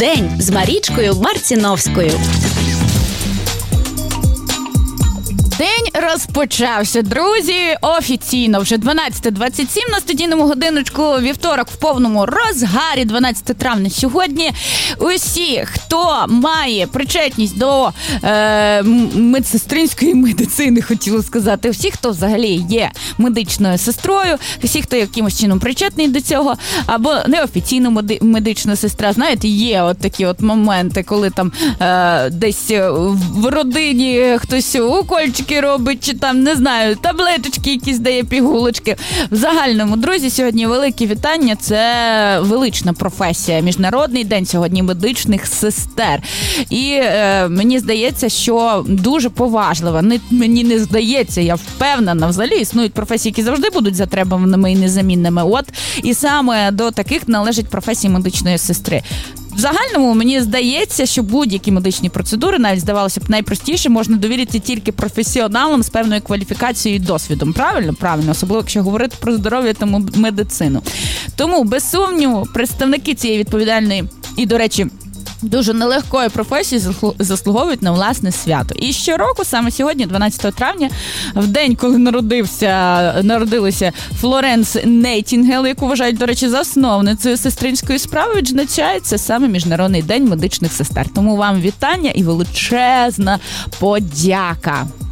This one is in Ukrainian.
День з Марічкою Марціновською. День розпочався, друзі, офіційно. Вже 12:27 на студійному годиночку, вівторок в повному розгарі, 12 травня сьогодні. Усі, хто має причетність до медсестринської медицини, хотіла сказати, всі, хто взагалі є медичною сестрою, всі, хто якимось чином причетний до цього, або неофіційно медична сестра. Знаєте, є от такі от моменти, коли там десь в родині хтось укольчики робить, чи там, не знаю, таблеточки якісь дає, пігулочки. В загальному, друзі, сьогодні велике вітання. Це велична професія. Міжнародний день сьогодні медичних сестер. І мені здається, що дуже поважливо. Мені не здається, я впевнена, взагалі існують професії, які завжди будуть затребуваними і незамінними. От, і саме до таких належить професія медичної сестри. В загальному, мені здається, що будь-які медичні процедури, навіть, здавалося б, найпростіше, можна довірити тільки професіоналам з певною кваліфікацією і досвідом. Правильно? Правильно. Особливо, якщо говорити про здоров'я та медицину. Тому, без сумніву, представники цієї відповідальної і, до речі, дуже нелегкої професії заслуговують на власне свято. І щороку, саме сьогодні, 12 травня, в день, коли народилася Флоренс Найтінгейл, яку вважають, до речі, засновницею сестринської справи, відзначається саме Міжнародний день медичних сестер. Тому вам вітання і величезна подяка.